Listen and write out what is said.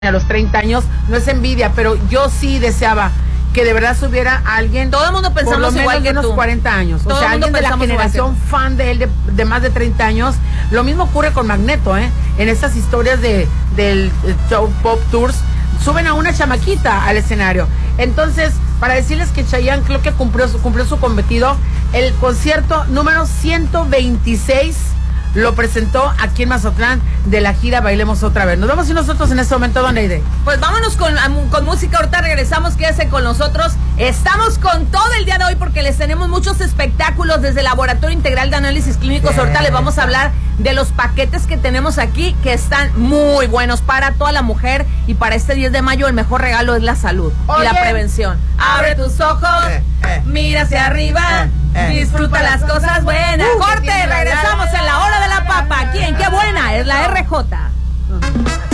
a los 30 años, no es envidia, pero yo sí deseaba que de verdad subiera alguien. Todo el mundo pensamos por lo igual menos que de unos tú. 40 años. Todo o sea, alguien de la generación fan de él de más de 30 años. Lo mismo ocurre con Magneto, ¿eh? En estas historias del show Pop Tours, suben a una chamaquita al escenario. Entonces, para decirles que Chayanne creo que cumplió su cometido. El concierto número 126 lo presentó aquí en Mazatlán de la gira Bailemos Otra Vez. Nos vamos y nosotros en este momento, ¿dónde Aide? Pues vámonos con música, ahorita regresamos, quédese con nosotros. Estamos con todo el día de hoy porque les tenemos muchos espectáculos desde el Laboratorio Integral de Análisis Clínicos. Ahorita les vamos a hablar de los paquetes que tenemos aquí que están muy buenos para toda la mujer, y para este 10 de mayo el mejor regalo es la salud y la prevención. Abre tus ojos, mira hacia arriba, disfruta las cosas buenas. Corte, regresamos en la hora de la papa. ¿Quién? ¡Qué buena! Es la RJ.